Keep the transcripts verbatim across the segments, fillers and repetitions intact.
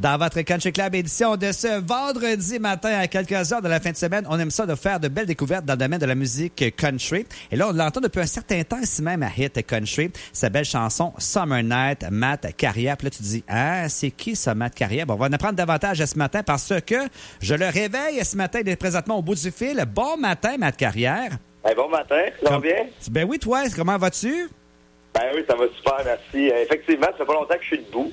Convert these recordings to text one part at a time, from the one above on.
Dans votre Country Club édition de ce vendredi matin à quelques heures de la fin de semaine, on aime ça de faire de belles découvertes dans le domaine de la musique country. Et là, on l'entend depuis un certain temps ici même à Hit Country. Sa belle chanson Summer Night, Matt Carrière. Puis là, tu te dis, ah, c'est qui ça, Matt Carrière? Bon, on va en apprendre davantage ce matin parce que je le réveille ce matin, il est présentement au bout du fil. Bon matin, Matt Carrière. Hey, bon matin, ça va bien? Ben oui, toi, comment vas-tu? Ben oui, ça va super, merci. Euh, effectivement, ça fait pas longtemps que je suis debout.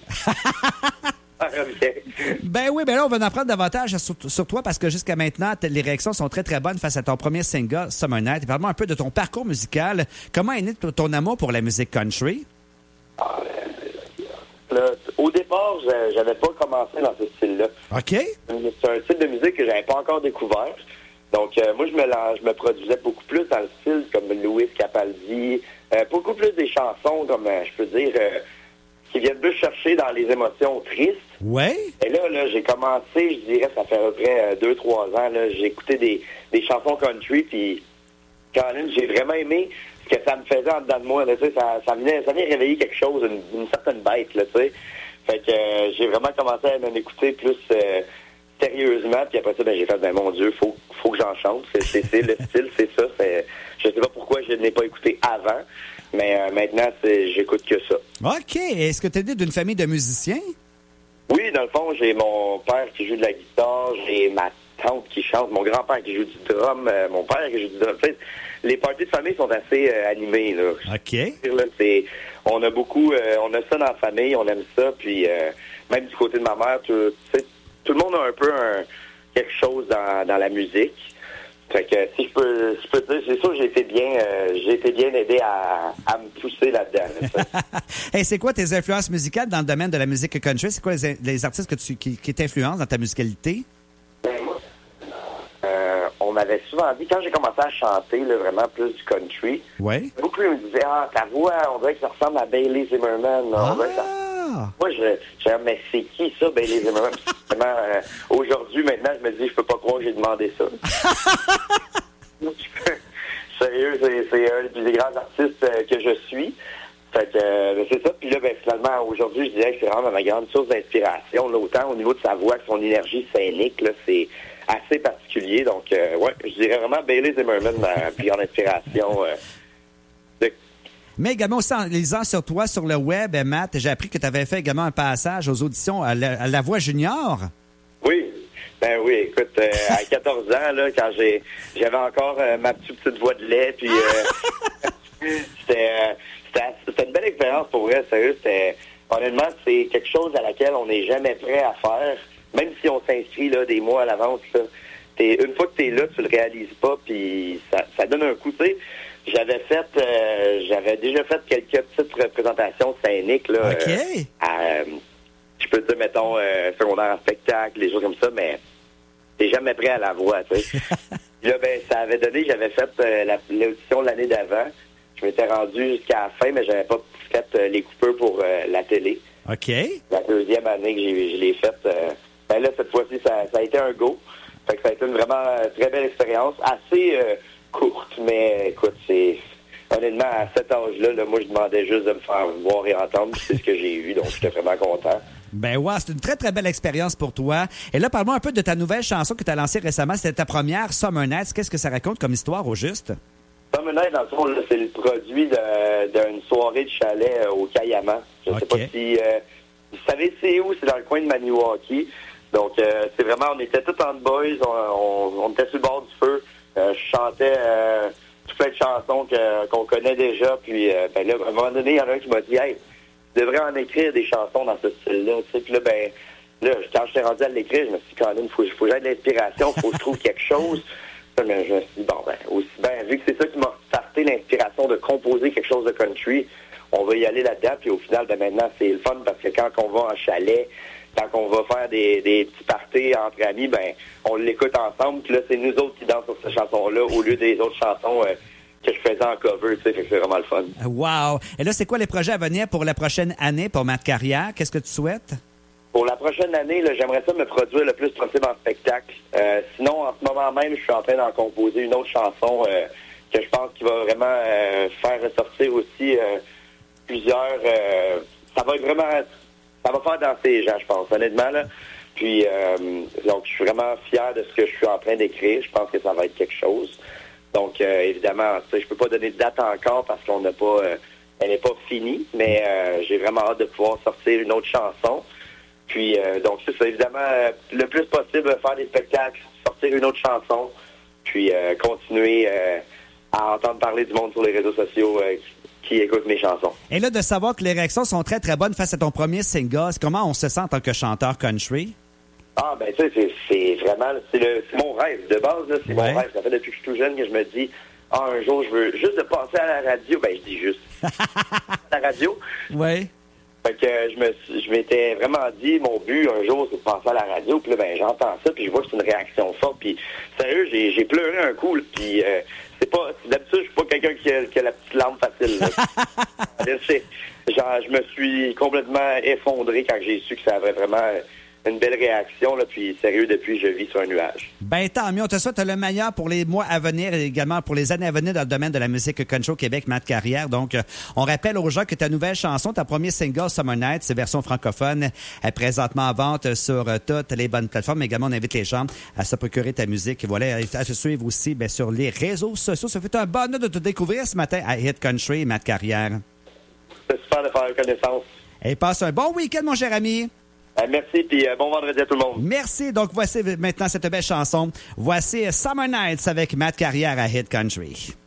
Ben oui, ben là, on va en apprendre davantage sur, sur toi parce que jusqu'à maintenant, t- les réactions sont très, très bonnes face à ton premier single, Summer Night. Parle-moi un peu de ton parcours musical. Comment est né t- ton amour pour la musique country? Ah, là, au départ, j'avais pas commencé dans ce style-là. OK. C'est un style de musique que j'avais pas encore découvert. Donc, euh, moi, je me, je me produisais beaucoup plus dans le style comme Louis Capaldi, euh, beaucoup plus des chansons, comme euh, je peux dire, euh, qui viennent plus chercher dans les émotions tristes. Ouais. Et là, là, j'ai commencé, je dirais, ça fait à peu près deux, trois ans, là, j'ai écouté des, des chansons country, puis quand même, j'ai vraiment aimé ce que ça me faisait en dedans de moi. Là, tu sais, ça, ça, venait, ça venait réveiller quelque chose, une, une certaine bête, là, tu sais. Fait que euh, j'ai vraiment commencé à m'en écouter plus euh, sérieusement, puis après ça, ben, j'ai fait, ben mon Dieu, faut, faut que j'en chante. C'est, c'est, c'est le style, c'est ça. C'est, je sais pas pourquoi je ne l'ai pas écouté avant, mais euh, maintenant, c'est, j'écoute que ça. OK. Est-ce que tu es né d'une famille de musiciens? Oui, dans le fond, j'ai mon père qui joue de la guitare, j'ai ma tante qui chante, mon grand-père qui joue du drum, euh, mon père qui joue du drum. T'sais, les parties de famille sont assez euh, animées, là. OK. Là, c'est, on a beaucoup, euh, on a ça dans la famille, on aime ça, puis euh, même du côté de ma mère, tout, tout le monde a un peu un, quelque chose dans, dans la musique. Fait que si je peux, si je peux dire, c'est sûr, j'ai été bien, euh, j'ai été bien aidé à, à me pousser là-dedans. Là, hey, c'est quoi tes influences musicales dans le domaine de la musique country? C'est quoi les, les artistes que tu, qui, qui t'influencent dans ta musicalité? Ben, moi, euh, on m'avait souvent dit, quand j'ai commencé à chanter, là, vraiment plus du country, ouais. beaucoup me disaient, ah, ta voix, on dirait que ça ressemble à Bailey Zimmerman. Ah. On dirait que ça... Moi, je, je mais c'est qui ça, Bailey Zimmerman? Vraiment, euh, aujourd'hui, maintenant, je me dis, je peux pas croire que j'ai demandé ça. Sérieux, c'est, c'est un des grands artistes euh, que je suis. Fait que euh, c'est ça. Puis là, ben, finalement, aujourd'hui, je dirais que c'est vraiment ma grande source d'inspiration. Là, autant au niveau de sa voix que son énergie scénique, là, c'est assez particulier. Donc, euh, ouais, je dirais vraiment Bailey Zimmerman, ma plus grande inspiration. Euh, de... Mais également aussi en lisant sur toi sur le web, Matt, j'ai appris que tu avais fait également un passage aux auditions à La, à la Voix Junior. Oui. Ben oui, écoute, euh, à quatorze ans, là, quand j'ai j'avais encore euh, ma petite, petite voix de lait, puis euh, c'était, euh, c'était, c'était une belle expérience pour vrai, sérieux. C'était, honnêtement, c'est quelque chose à laquelle on n'est jamais prêt à faire, même si on s'inscrit là des mois à l'avance. Là, t'es, une fois que tu es là, tu le réalises pas, puis ça, ça donne un coup, tu sais. J'avais fait, euh, j'avais déjà fait quelques petites représentations scéniques, là. OK. Euh, à, euh, je peux te dire, mettons, euh, secondaire en spectacle, des choses comme ça, mais t'es jamais prêt à la voix, tu sais. Là, ben, ça avait donné, j'avais fait euh, la, l'audition l'année d'avant. Je m'étais rendu jusqu'à la fin, mais j'avais pas fait euh, les coupeurs pour euh, la télé. OK. La deuxième année que j'ai, je l'ai faite, euh, ben là, cette fois-ci, ça, ça a été un go. Fait que ça a été une vraiment euh, très belle expérience, assez euh, courte, mais écoute, c'est... Honnêtement, à cet âge-là, là, moi, je demandais juste de me faire voir et entendre, puis c'est ce que j'ai eu, donc j'étais vraiment content. Ben ouais, c'est une très, très belle expérience pour toi. Et là, parle-moi un peu de ta nouvelle chanson que tu as lancée récemment. C'était ta première, Summer Nights. Qu'est-ce que ça raconte comme histoire, au juste? Summer Nights, dans le fond, là, c'est le produit de, d'une soirée de chalet euh, au Cayama. Je ne sais okay. pas si... Euh, vous savez c'est où? C'est dans le coin de Maniwaki. Donc, euh, c'est vraiment... On était tous en boys. On, on, on était sur le bord du feu. Euh, je chantais... Euh, tout plein de chansons que, qu'on connaît déjà. Puis, euh, ben là, à un moment donné, il y en a un qui m'a dit, hey, tu devrais en écrire des chansons dans ce style-là. Tu sais, puis là, ben, là, quand je suis rendu à l'écrire, je me suis dit, quand même, il faut, faut que j'aie de l'inspiration, il faut que je trouve quelque chose. Mais je me suis dit, bon, ben, aussi bien, vu que c'est ça qui m'a starté l'inspiration de composer quelque chose de country, on va y aller là-dedans. Puis au final, ben, maintenant, c'est le fun parce que quand on va en chalet, quand on va faire des, des petits parties entre amis, ben on l'écoute ensemble. Puis là, c'est nous autres qui dansent sur cette chanson-là au lieu des autres chansons euh, que je faisais en cover. Tu sais, fait que c'est vraiment le fun. Wow! Et là, c'est quoi les projets à venir pour la prochaine année pour Matt Carrière? Qu'est-ce que tu souhaites? Pour la prochaine année, là, j'aimerais ça me produire le plus possible en spectacle. Euh, sinon, en ce moment même, je suis en train d'en composer une autre chanson euh, que je pense qui va vraiment euh, faire ressortir aussi euh, plusieurs... Euh, ça va être vraiment... ça va faire danser les gens, je pense, honnêtement, là. Puis, euh, donc, je suis vraiment fier de ce que je suis en train d'écrire. Je pense que ça va être quelque chose. Donc, euh, évidemment, tu sais, je peux pas donner de date encore parce qu'on n'a pas, euh, elle n'est pas finie, mais euh, j'ai vraiment hâte de pouvoir sortir une autre chanson. Puis, euh, donc, c'est ça, évidemment, euh, le plus possible, faire des spectacles, sortir une autre chanson, puis euh, continuer euh, à entendre parler du monde sur les réseaux sociaux euh, qui écoutent mes chansons. Et là, de savoir que les réactions sont très, très bonnes face à ton premier single, comment on se sent en tant que chanteur country? Ah, ben, tu sais, c'est, c'est vraiment, c'est, le, c'est mon rêve. De base, là, c'est ouais. mon rêve. Ça fait depuis que je suis tout jeune que je me dis, ah, un jour, je veux juste de passer à la radio. Ben, je dis juste. à la radio. Oui. Fait que je me, je m'étais vraiment dit, mon but, un jour, c'est de passer à la radio. Puis là, ben, j'entends ça, puis je vois que c'est une réaction forte. Puis, sérieux, j'ai, j'ai pleuré un coup, là, puis euh, c'est pas, d'habitude, je suis pas quelqu'un qui a, qui a la petite larme facile, là. c'est, genre, je me suis complètement effondré quand j'ai su que ça avait vraiment une belle réaction, là, puis sérieux, depuis, je vis sur un nuage. Ben, tant mieux. On te souhaite le meilleur pour les mois à venir et également pour les années à venir dans le domaine de la musique country au Québec, Matt Carrière. Donc, euh, on rappelle aux gens que ta nouvelle chanson, ta première single, Summer Night, c'est version francophone, est présentement en vente sur euh, toutes les bonnes plateformes. Mais également, on invite les gens à se procurer ta musique. Voilà, à se suivre aussi, ben, sur les réseaux sociaux. Ça fait un bonheur de te découvrir ce matin à Hit Country, Matt Carrière. C'est super de faire connaissance. Et passe un bon week-end, mon cher ami. Euh, merci, puis euh, bon vendredi à tout le monde. Merci. Donc, voici maintenant cette belle chanson. Voici Summer Nights avec Matt Carrière à Hit Country.